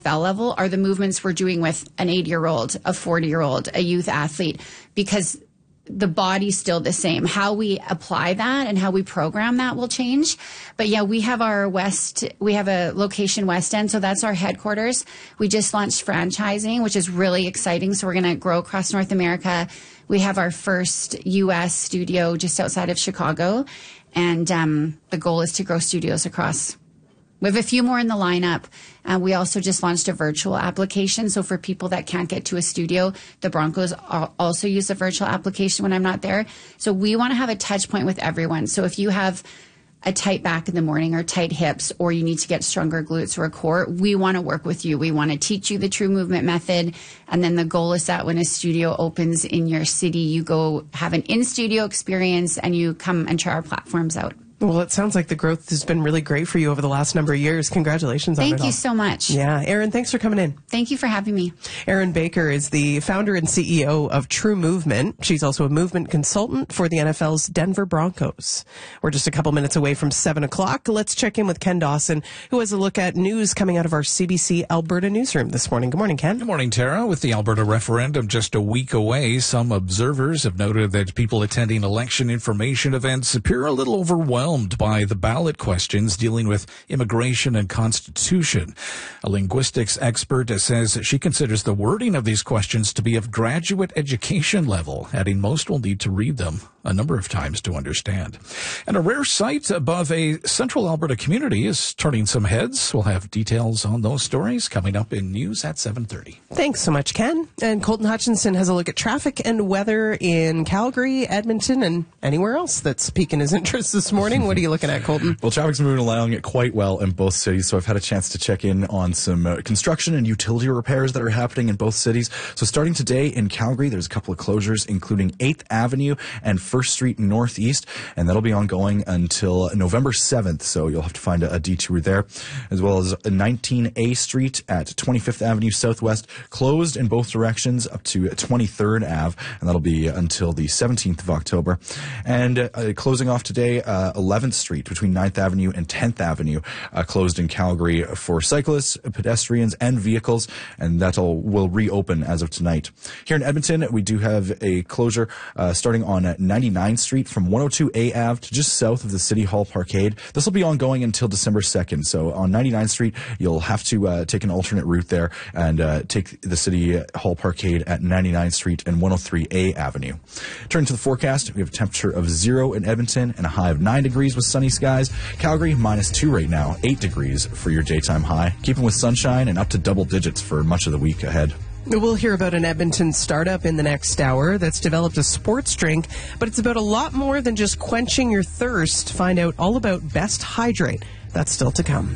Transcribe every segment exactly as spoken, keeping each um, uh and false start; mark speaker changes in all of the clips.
Speaker 1: F L level are the movements we're doing with an eighty-year-old, a forty-year-old, a youth athlete, because the body's still the same. How we apply that and how we program that will change. But yeah, we have our West, we have a location West End, so that's our headquarters. We just launched franchising, which is really exciting. So we're going to grow across North America. We have our first U S studio just outside of Chicago. And um, the goal is to grow studios across. We have a few more in the lineup. Uh, we also just launched a virtual application. So for people that can't get to a studio, the Broncos also use a virtual application when I'm not there. So we want to have a touch point with everyone. So if you have a tight back in the morning or tight hips, or you need to get stronger glutes or a core, we want to work with you. We want to teach you the true movement method. And then the goal is that when a studio opens in your city, you go have an in-studio experience and you come and try our platforms out.
Speaker 2: Well, it sounds like the growth has been really great for you over the last number of years. Congratulations on it all.
Speaker 1: Thank you so much.
Speaker 2: Yeah. Erin, thanks for coming in.
Speaker 1: Thank you for having me.
Speaker 2: Erin Baker is the founder and C E O of True Movement. She's also a movement consultant for the N F L's Denver Broncos. We're just a couple minutes away from seven o'clock. Let's check in with Ken Dawson, who has a look at news coming out of our C B C Alberta newsroom this morning. Good morning, Ken.
Speaker 3: Good morning, Tara. With the Alberta referendum just a week away, some observers have noted that people attending election information events appear a little overwhelmed by the ballot questions dealing with immigration and constitution. A linguistics expert says she considers the wording of these questions to be of graduate education level, adding most will need to read them a number of times to understand. And a rare sight above a central Alberta community is turning some heads. We'll have details on those stories coming up in news at seven thirty.
Speaker 2: Thanks so much, Ken. And Colton Hutchinson has a look at traffic and weather in Calgary, Edmonton, and anywhere else that's piquing his interest this morning. What are you looking at, Colton?
Speaker 4: Well, traffic's moving along quite well in both cities, so I've had a chance to check in on some uh, construction and utility repairs that are happening in both cities. So starting today in Calgary, there's a couple of closures, including eighth Avenue and first Street Northeast, and that'll be ongoing until November seventh, so you'll have to find a, a detour there, as well as nineteen A Street at twenty-fifth Avenue Southwest, closed in both directions up to twenty-third Ave, and that'll be until the seventeenth of October. And uh, closing off today, uh, eleventh Street between ninth Avenue and tenth Avenue, uh, closed in Calgary for cyclists, pedestrians, and vehicles, and that'll will reopen as of tonight. Here in Edmonton, we do have a closure uh, starting on ninety-ninth Street from one oh two A Ave to just south of the City Hall Parkade. This will be ongoing until December second. So on ninety-ninth Street, you'll have to uh, take an alternate route there and uh, take the City Hall Parkade at ninety-ninth Street and one oh three A Avenue. Turning to the forecast, we have a temperature of zero in Edmonton and a high of nine degrees with sunny skies. Calgary, minus two right now, eight degrees for your daytime high. Keeping with sunshine and up to double digits for much of the week ahead.
Speaker 2: We'll hear about an Edmonton startup in the next hour that's developed a sports drink, but it's about a lot more than just quenching your thirst. Find out all about Best Hydrate. That's still to come.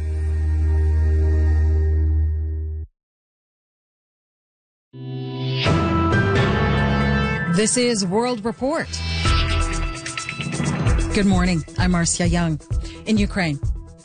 Speaker 5: This is World Report. Good morning. I'm Marcia Young. In Ukraine,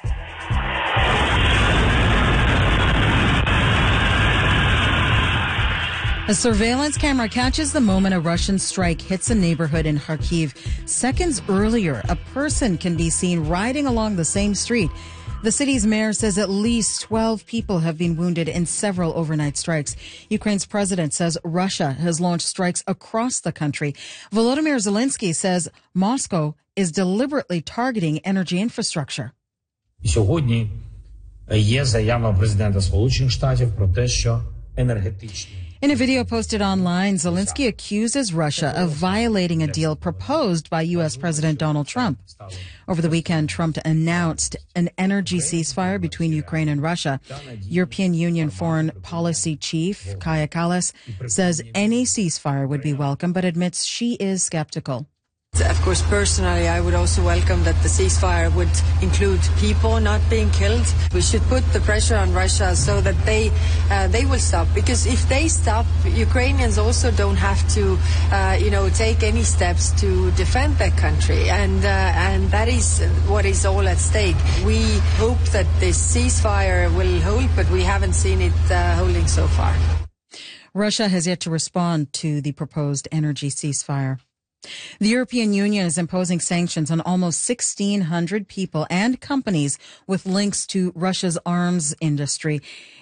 Speaker 5: a surveillance camera catches the moment a Russian strike hits a neighborhood in Kharkiv. Seconds earlier, a person can be seen riding along the same street. The city's mayor says at least twelve people have been wounded in several overnight strikes. Ukraine's president says Russia has launched strikes across the country. Volodymyr Zelensky says Moscow is deliberately targeting energy infrastructure.
Speaker 6: Сьогодні є заява президента Сполучених Штатів про те, що енергетичні
Speaker 5: In a video posted online, Zelensky accuses Russia of violating a deal proposed by U S President Donald Trump. Over the weekend, Trump announced an energy ceasefire between Ukraine and Russia. European Union Foreign Policy Chief Kaja Kallas says any ceasefire would be welcome, but admits she is skeptical.
Speaker 7: Of course, personally, I would also welcome that the ceasefire would include people not being killed. We should put the pressure on Russia so that they uh, they will stop. Because if they stop, Ukrainians also don't have to, uh, you know, take any steps to defend their country, and uh, and that is what is all at stake. We hope that this ceasefire will hold, but we haven't seen it uh, holding so far.
Speaker 5: Russia has yet to respond to the proposed energy ceasefire. The European Union is imposing sanctions on almost sixteen hundred people and companies with links to Russia's arms industry.